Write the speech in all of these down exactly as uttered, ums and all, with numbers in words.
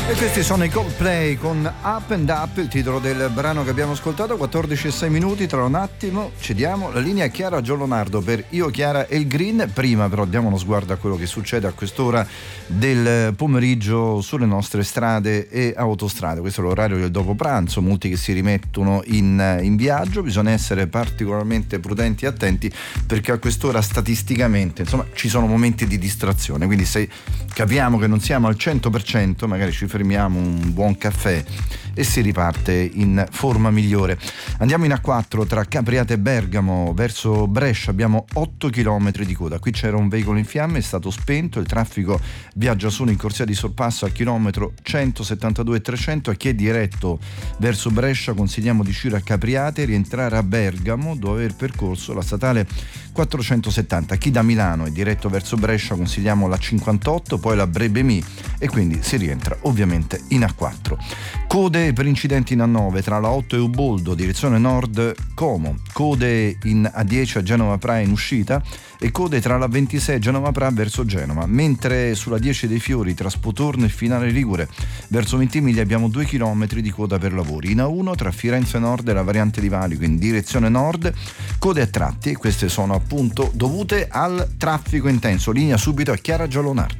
E questi sono i Coldplay con Up and Up, il titolo del brano che abbiamo ascoltato. Quattordici e sei minuti, tra un attimo cediamo la linea a Chiara Giallonardo per Io, Chiara e il Green. Prima però diamo uno sguardo a quello che succede a quest'ora del pomeriggio sulle nostre strade e autostrade. Questo è l'orario del dopo pranzo, molti che si rimettono in, in viaggio. Bisogna essere particolarmente prudenti e attenti, perché a quest'ora statisticamente insomma ci sono momenti di distrazione, quindi se capiamo che non siamo al cento per cento magari ci fermiamo un buon caffè e si riparte in forma migliore. Andiamo in A quattro tra Capriate e Bergamo verso Brescia, abbiamo otto chilometri di coda. Qui c'era un veicolo in fiamme, è stato spento, il traffico viaggia solo in corsia di sorpasso al chilometro centosettantadue e trecento. A chi è diretto verso Brescia consigliamo di uscire a Capriate e rientrare a Bergamo dopo aver percorso la statale quattrocentosettanta. Chi da Milano è diretto verso Brescia consigliamo la cinquantotto, poi la Brebemi e quindi si rientra ovviamente in A quattro. Code per incidenti in A nove tra la otto e Uboldo direzione nord Como, code in A dieci a Genova Pra in uscita e code tra la ventisei Genova Pra verso Genova, mentre sulla dieci dei Fiori tra Spotorno e Finale Ligure verso Ventimiglia abbiamo due chilometri di coda per lavori. In A uno tra Firenze Nord e la variante di Valico in direzione nord, code a tratti, e queste sono appunto dovute al traffico intenso. Linea subito a Chiara Giallonardo.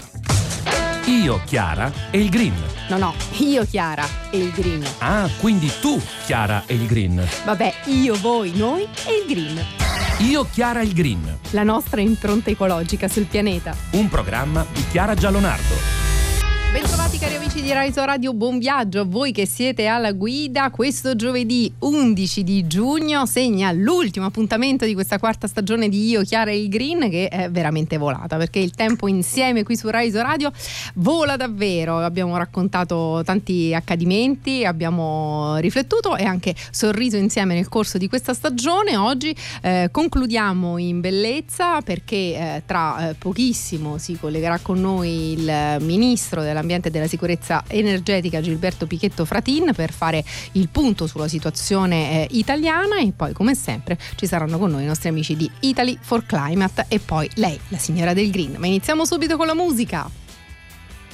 Io, Chiara e il Green. No, no, io, Chiara e il Green. Ah, quindi tu, Chiara e il Green. Vabbè, io, voi, noi e il Green. Io, Chiara e il Green. La nostra impronta ecologica sul pianeta. Un programma di Chiara Giallonardo. Bentrovati cari amici di Rai Radio, buon viaggio a voi che siete alla guida. Questo giovedì undici di giugno segna l'ultimo appuntamento di questa quarta stagione di Io, Chiara e il Green, che è veramente volata, perché il tempo insieme qui su Rai Radio vola davvero. Abbiamo raccontato tanti accadimenti, abbiamo riflettuto e anche sorriso insieme nel corso di questa stagione. Oggi eh, concludiamo in bellezza, perché eh, tra eh, pochissimo si collegherà con noi il ministro della Ambiente e della Sicurezza Energetica Gilberto Pichetto Fratin per fare il punto sulla situazione eh, italiana, e poi come sempre ci saranno con noi i nostri amici di Italy for Climate e poi lei, la signora del Green. Ma iniziamo subito con la musica.